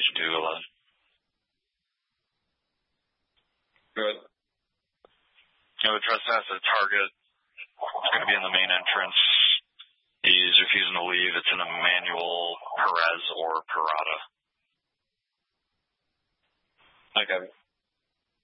Station 211. Good. The trespass at Target is going to be in the main entrance. He's refusing to leave. It's in Emmanuel, Perez, or Parada. Okay.